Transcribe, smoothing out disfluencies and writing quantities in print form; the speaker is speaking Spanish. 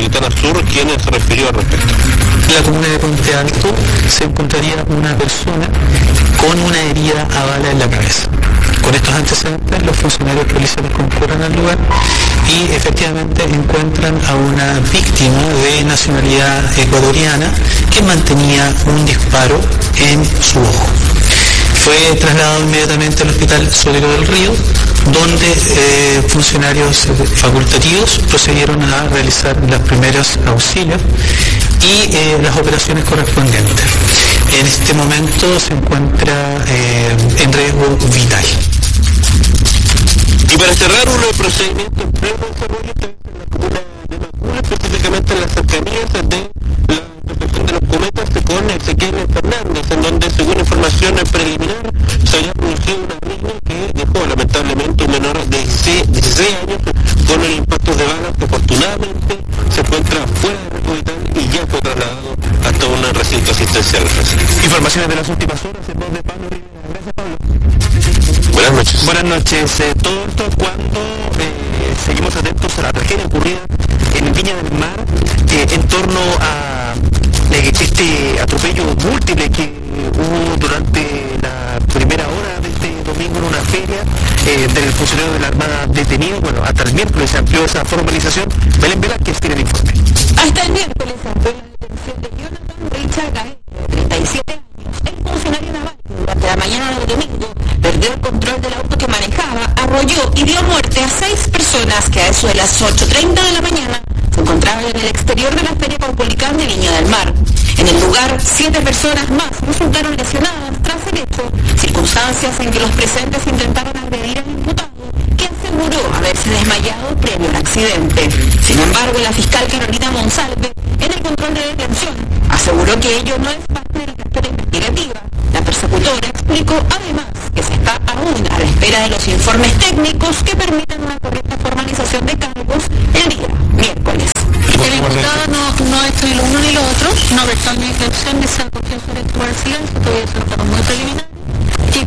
Metropolitana Sur, quien se refirió al respecto. En la comuna de Puente Alto se encontraría una persona con una herida a bala en la cabeza. Con estos antecedentes, los funcionarios policiales concurren al lugar y efectivamente encuentran a una víctima de nacionalidad ecuatoriana que mantenía un disparo en su ojo. Fue trasladado inmediatamente al Hospital Sotero del Río, donde funcionarios facultativos procedieron a realizar los primeros auxilios y las operaciones correspondientes. En este momento se encuentra en riesgo vital. Y para cerrar, un procedimiento en pleno desarrollo en la comuna de Macul, específicamente en las cercanías de la intersección de los cometas con Ezequiel Fernández, en donde, según información preliminar, se había producido una riña que dejó lamentablemente un menor de 16 años con el impacto de balas que afortunadamente se encuentra fuera de riesgo vital y ya fue trasladado hasta un recinto asistencial. Informaciones de las últimas horas en voz de Pablo Rivera. Gracias, Pablo. Buenas noches. Buenas noches. Todo esto cuando seguimos atentos a la tragedia ocurrida en Viña del Mar en torno a este atropello múltiple que hubo durante la primera hora de este domingo en una feria del funcionario de la Armada detenido. Bueno, hasta el miércoles se amplió esa formalización. Belén Velázquez tiene el informe. Hasta el miércoles se amplió la detención de Jonathan Richard Gael, de 37 años. El funcionario naval, durante la mañana del domingo, perdió el control del auto que manejaba, arrolló y dio muerte a 6 personas que a eso de las 8:30 de la mañana se encontraban en el exterior de la Feria Caupolicán de Viña del Mar. En el lugar, 7 personas más resultaron lesionadas tras el hecho, circunstancias en que los presentes intentaron agredir al imputado, que aseguró haberse desmayado previo al accidente. Sin embargo, la fiscal Carolina Monsalve, en el control de detención, aseguró que ello no es parte de la carpeta investigativa. La persecutora explicó además que se está aún a la espera de los informes técnicos que permitan una correcta formalización de cargos el día miércoles. El imputado no ha hecho ni lo uno ni lo otro, no ha prestado ni excepción ni se ha acogido sobre el silencio, todavía es un muy preliminar.